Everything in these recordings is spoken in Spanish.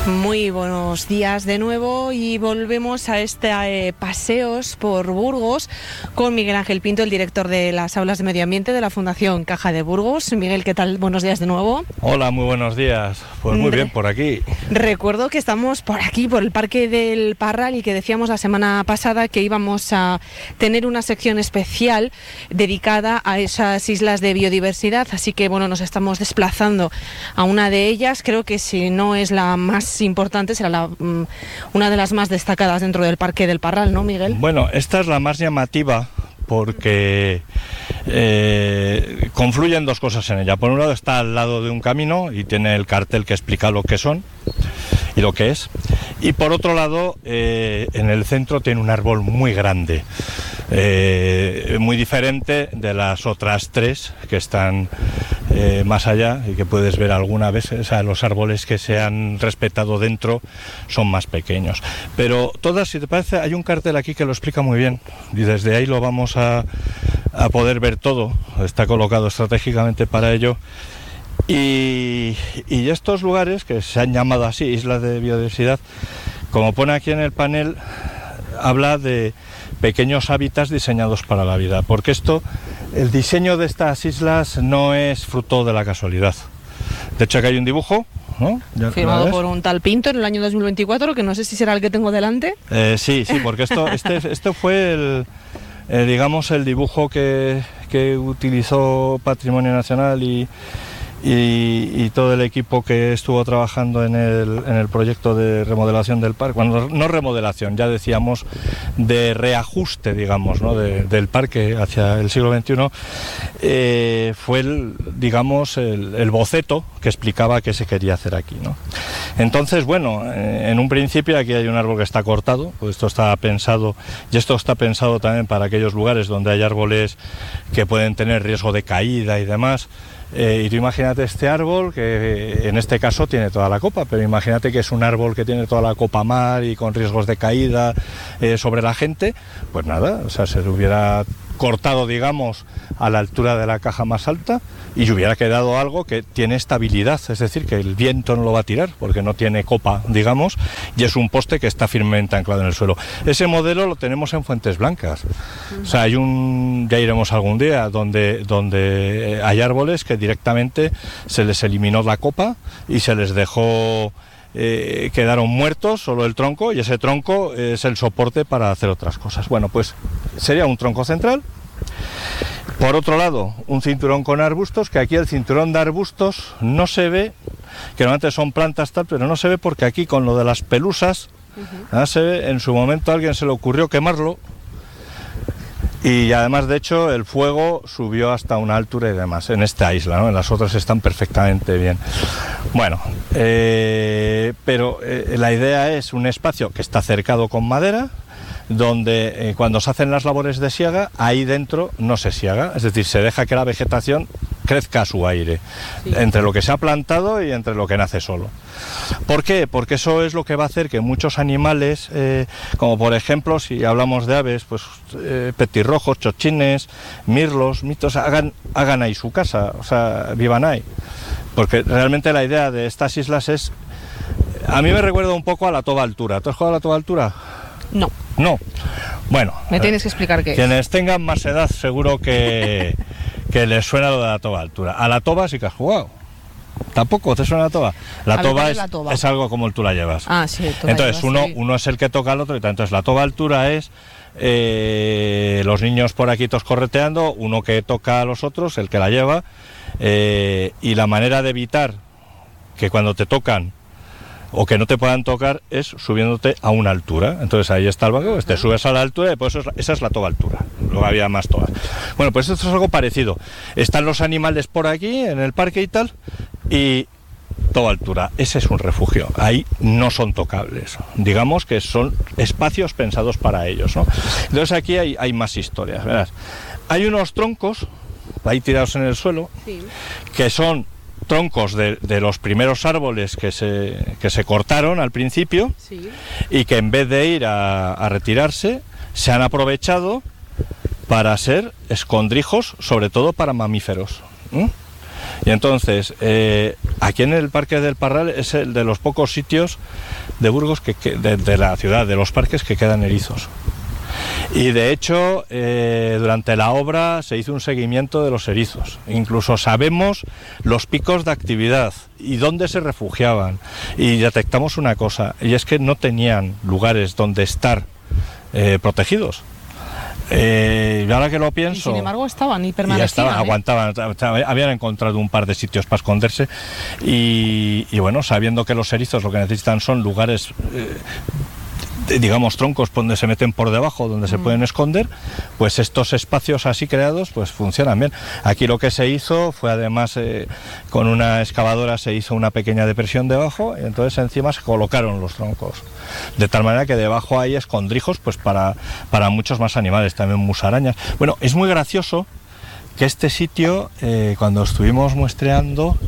Muy buenos días de nuevo y volvemos a este paseos por Burgos con Miguel Ángel Pinto, el director de las aulas de medio ambiente de la Fundación Caja de Burgos. Miguel, ¿qué tal? Buenos días de nuevo. Hola, muy buenos días. Pues muy bien, por aquí. Recuerdo que estamos por aquí, por el Parque del Parral, y que decíamos la semana pasada que íbamos a tener una sección especial dedicada a esas islas de biodiversidad, así que bueno, nos estamos desplazando a una de ellas. Creo que si no es la más importante, será una de las más destacadas dentro del Parque del Parral, ¿no, Miguel? Bueno, esta es la más llamativa porque confluyen dos cosas en ella. Por un lado está al lado de un camino y tiene el cartel que explica lo que son y lo que es. Y por otro lado, en el centro tiene un árbol muy grande, muy diferente de las otras tres que están más allá y que puedes ver alguna vez. O sea, los árboles que se han respetado dentro son más pequeños. Pero todas, si te parece, hay un cartel aquí que lo explica muy bien y desde ahí lo vamos a poder ver todo. Está colocado estratégicamente para ello. Y estos lugares, que se han llamado así, Islas de Biodiversidad, como pone aquí en el panel, habla de pequeños hábitats diseñados para la vida, porque el diseño de estas islas no es fruto de la casualidad. De hecho, aquí hay un dibujo, ¿no? Firmado por un tal Pinto en el año 2024, que no sé si será el que tengo delante. Sí, porque este fue digamos, el dibujo que utilizó Patrimonio Nacional y todo el equipo que estuvo trabajando en el proyecto de remodelación del parque. Bueno, no remodelación, ya decíamos, de reajuste, digamos, ¿no? del parque hacia el siglo XXI. Fue el boceto que explicaba qué se quería hacer aquí, ¿no? Entonces, bueno, en un principio aquí hay un árbol que está cortado, pues esto está pensado también para aquellos lugares donde hay árboles que pueden tener riesgo de caída y demás. Y tú imagínate este árbol, que en este caso tiene toda la copa, pero imagínate que es un árbol que tiene toda la copa mar y con riesgos de caída sobre la gente. Pues nada, o sea, se le hubiera cortado, digamos, a la altura de la caja más alta y hubiera quedado algo que tiene estabilidad, es decir, que el viento no lo va a tirar porque no tiene copa, digamos, y es un poste que está firmemente anclado en el suelo. Ese modelo lo tenemos en Fuentes Blancas. O sea, ya iremos algún día donde hay árboles que directamente se les eliminó la copa y se les dejó, quedaron muertos, solo el tronco, y ese tronco es el soporte para hacer otras cosas. Bueno, pues sería un tronco central. Por otro lado, un cinturón con arbustos, que aquí el cinturón de arbustos no se ve, que normalmente son plantas tal, pero no se ve porque aquí con lo de las pelusas, se ve, en su momento a alguien se le ocurrió quemarlo. Y además, de hecho, el fuego subió hasta una altura y demás en esta isla, ¿no? En las otras están perfectamente bien. Bueno, pero la idea es un espacio que está cercado con madera, donde cuando se hacen las labores de siega, ahí dentro no se siega, es decir, se deja que la vegetación crezca a su aire, sí, entre lo que se ha plantado y entre lo que nace solo. ¿Por qué? Porque eso es lo que va a hacer que muchos animales, como por ejemplo, si hablamos de aves, pues petirrojos, chochines, mirlos, mitos, hagan ahí su casa, o sea, vivan ahí. Porque realmente la idea de estas islas es, a mí me recuerda un poco a la toba altura. ¿Tú has jugado a la toba altura? No. No. Bueno. Me tienes que explicar qué es. Quienes tengan más edad seguro que les suena lo de la toba altura. A la toba sí que has jugado. ¿Tampoco te suena la toba? La toba es algo como tú la llevas. Ah, sí. Entonces uno es el que toca al otro y tal. Entonces la toba altura es los niños por aquí todos correteando, uno que toca a los otros, el que la lleva, y la manera de evitar que cuando te tocan o que no te puedan tocar es subiéndote a una altura. Entonces ahí está el banco, te subes a la altura y pues esa es la toba altura. Luego había más tobas. Bueno, pues esto es algo parecido. Están los animales por aquí en el parque y tal, y toba altura, ese es un refugio. Ahí no son tocables, digamos que son espacios pensados para ellos, ¿no? Entonces aquí hay más historias, verás. Hay unos troncos ahí tirados en el suelo, sí, que son troncos de los primeros árboles que se cortaron al principio, sí, y que en vez de ir a retirarse se han aprovechado para ser escondrijos, sobre todo para mamíferos. Y entonces, aquí en el Parque del Parral es el de los pocos sitios de Burgos, de la ciudad, de los parques que quedan erizos. Y de hecho, durante la obra se hizo un seguimiento de los erizos. Incluso sabemos los picos de actividad y dónde se refugiaban. Y detectamos una cosa, y es que no tenían lugares donde estar protegidos. Y ahora que lo pienso... Y sin embargo estaban y permanecían. Aguantaban, habían encontrado un par de sitios para esconderse y bueno, sabiendo que los erizos lo que necesitan son lugares... digamos troncos donde se meten por debajo, donde se pueden esconder, pues estos espacios así creados pues funcionan bien. Aquí lo que se hizo fue además con una excavadora se hizo una pequeña depresión debajo y entonces encima se colocaron los troncos, de tal manera que debajo hay escondrijos pues para muchos más animales, también musarañas. Bueno, es muy gracioso que este sitio cuando estuvimos muestreando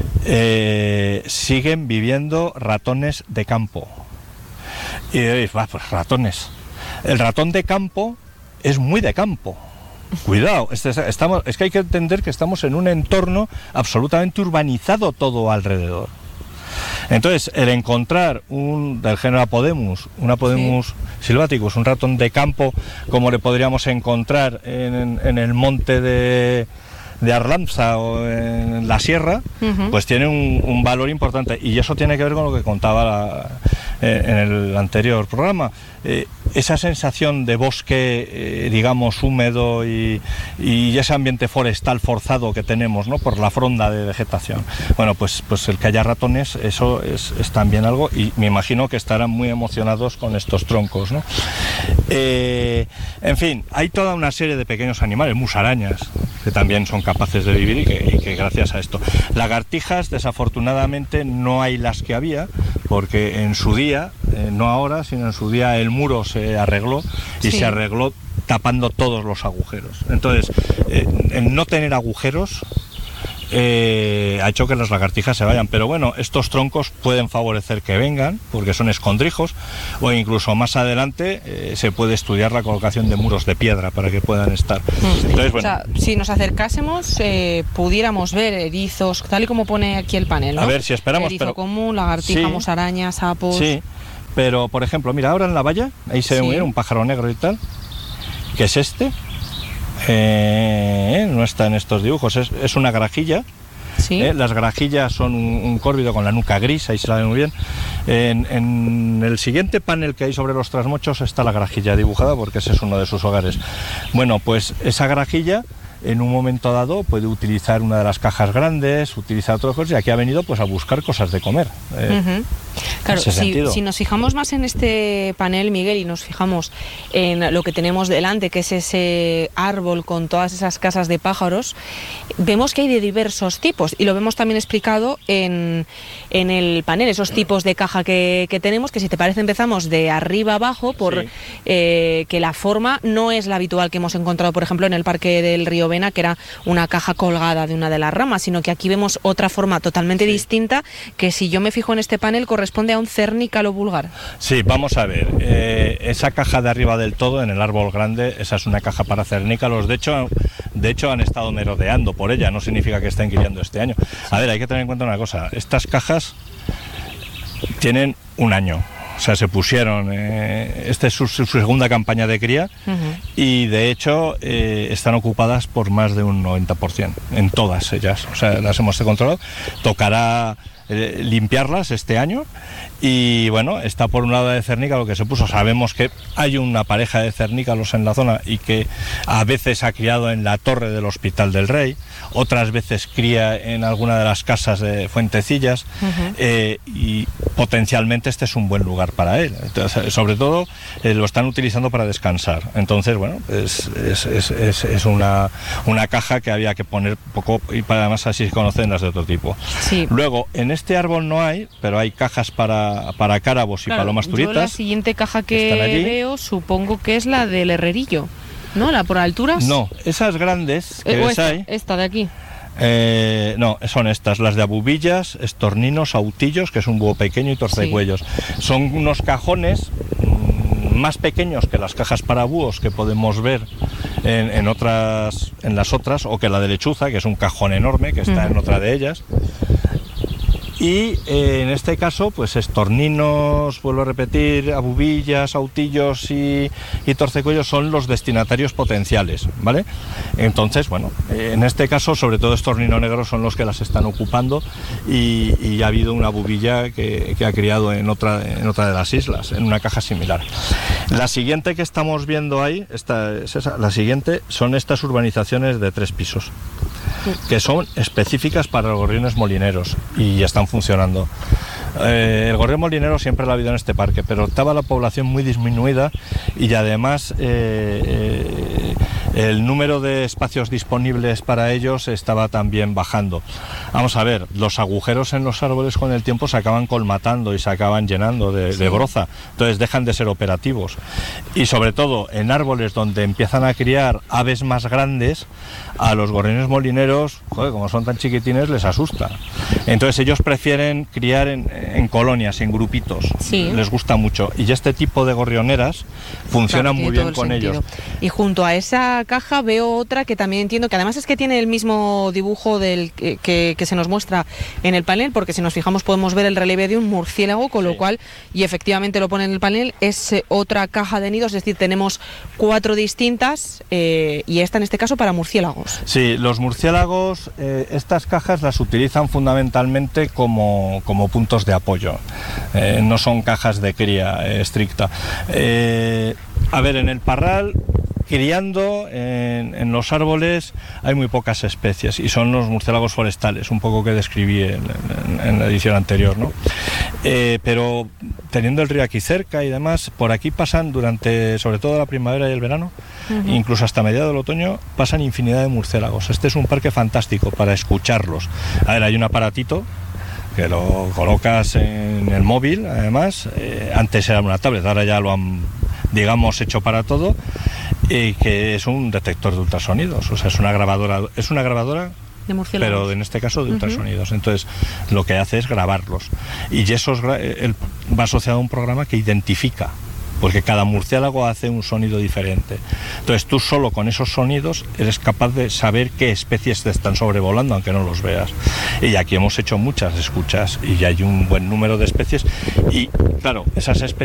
siguen viviendo ratones de campo. Y diréis, pues ratones. El ratón de campo es muy de campo. Cuidado, es que hay que entender que estamos en un entorno absolutamente urbanizado todo alrededor. Entonces, el encontrar del género Apodemus, un Apodemus sylvaticus, un ratón de campo, como le podríamos encontrar en el monte de Arlanza o en la sierra, pues tiene un valor importante, y eso tiene que ver con lo que contaba en el anterior programa, esa sensación de bosque digamos húmedo y ese ambiente forestal forzado que tenemos, ¿no?, por la fronda de vegetación. Bueno, pues el que haya ratones, eso es también algo, y me imagino que estarán muy emocionados con estos troncos, ¿no? En fin, hay toda una serie de pequeños animales, musarañas, que también son capaces de vivir y que gracias a esto. Lagartijas, desafortunadamente, no hay las que había, porque en su día, no ahora, sino en su día el muro se arregló y se arregló tapando todos los agujeros. Entonces, el no tener agujeros ha hecho que las lagartijas se vayan, pero bueno, estos troncos pueden favorecer que vengan porque son escondrijos, o incluso más adelante se puede estudiar la colocación de muros de piedra para que puedan estar. Entonces, bueno, o sea, si nos acercásemos pudiéramos ver erizos, tal y como pone aquí el panel, ¿no? A ver, si esperamos, erizo común, lagartija, musaraña, sapos... Sí, pero por ejemplo, mira, ahora en la valla, ahí se ve muy bien un pájaro negro y tal, que es este. No está en estos dibujos, es una grajilla. Las grajillas son un córvido con la nuca gris, ahí se la ve muy bien. En el siguiente panel que hay sobre los trasmochos está la grajilla dibujada, porque ese es uno de sus hogares. Bueno, pues esa grajilla en un momento dado puede utilizar una de las cajas grandes, utilizar otras cosas, y aquí ha venido pues a buscar cosas de comer. Claro, si nos fijamos más en este panel, Miguel, y nos fijamos en lo que tenemos delante, que es ese árbol con todas esas casas de pájaros, vemos que hay de diversos tipos, y lo vemos también explicado en el panel, esos tipos de caja que tenemos, que si te parece empezamos de arriba abajo, por que la forma no es la habitual que hemos encontrado, por ejemplo, en el Parque del Río Vena, que era una caja colgada de una de las ramas, sino que aquí vemos otra forma totalmente distinta, que si yo me fijo en este panel corresponde a un cernícalo vulgar. Sí, vamos a ver, esa caja de arriba del todo, en el árbol grande, esa es una caja para cernícalos. De hecho han estado merodeando por ella, no significa que estén criando este año. A ver, hay que tener en cuenta una cosa, estas cajas tienen un año. O sea, se pusieron, esta es su segunda campaña de cría, y de hecho están ocupadas por más de un 90%, en todas ellas. O sea, las hemos controlado. Tocará limpiarlas este año, y bueno, está por un lado de cernícalo que se puso. Sabemos que hay una pareja de cernícalos en la zona y que a veces ha criado en la torre del Hospital del Rey, otras veces cría en alguna de las casas de Fuentecillas, y potencialmente este es un buen lugar para él. Entonces, sobre todo lo están utilizando para descansar. Entonces, bueno, es una caja que había que poner poco, y además así se conocen las de otro tipo. Luego, en este árbol no hay, pero hay cajas para cárabos y palomas turitas. Yo la siguiente caja que veo supongo que es la del herrerillo, ¿no? ¿La por alturas? No, esas grandes que ves ahí... Esta de aquí. No, son estas, las de abubillas, estorninos, autillos, que es un búho pequeño, y torcecuellos. Son unos cajones más pequeños que las cajas para búhos que podemos ver en las otras, o que la de lechuza, que es un cajón enorme que está en otra de ellas. Y en este caso, pues estorninos, vuelvo a repetir, abubillas, autillos y torcecuellos son los destinatarios potenciales, ¿vale? Entonces, bueno, en este caso, sobre todo estornino negro son los que las están ocupando, y ha habido una abubilla que ha criado en otra de las islas, en una caja similar. La siguiente que estamos viendo ahí, la siguiente, son estas urbanizaciones de 3 pisos. Que son específicas para los gorriones molineros y están funcionando. El gorrión molinero siempre lo ha habido en este parque, pero estaba la población muy disminuida, y además el número de espacios disponibles para ellos estaba también bajando. Vamos a ver, los agujeros en los árboles con el tiempo se acaban colmatando y se acaban llenando de broza, entonces dejan de ser operativos. Y sobre todo en árboles donde empiezan a criar aves más grandes, a los gorriones molineros, joder, como son tan chiquitines, les asusta. Entonces ellos prefieren criar en colonias, en grupitos. Sí. Les gusta mucho. Y este tipo de gorrioneras funcionan muy bien con ellos. Y junto a esa caja veo otra que también entiendo que además es que tiene el mismo dibujo del que se nos muestra en el panel, porque si nos fijamos podemos ver el relieve de un murciélago, con lo cual, y efectivamente lo pone en el panel, es otra caja de nidos, es decir, tenemos 4 distintas, y esta en este caso para murciélagos. Sí, los murciélagos, estas cajas las utilizan fundamentalmente como puntos de apoyo, no son cajas de cría estricta. A ver, en el parral, criando en los árboles, hay muy pocas especies, y son los murciélagos forestales, un poco que describí en la edición anterior, ¿no? Pero teniendo el río aquí cerca y demás, por aquí pasan durante, sobre todo la primavera y el verano, incluso hasta mediados del otoño, pasan infinidad de murciélagos. Este es un parque fantástico para escucharlos. A ver, hay un aparatito que lo colocas en el móvil, además, antes era una tablet, ahora ya lo han, digamos, hecho para todo, y que es un detector de ultrasonidos, o sea, es una grabadora de murciélagos, pero en este caso de ultrasonidos. Entonces lo que hace es grabarlos, y esos va asociado a un programa que identifica, porque cada murciélago hace un sonido diferente. Entonces tú solo con esos sonidos eres capaz de saber qué especies te están sobrevolando, aunque no los veas. Y aquí hemos hecho muchas escuchas y ya hay un buen número de especies, y claro, esas especies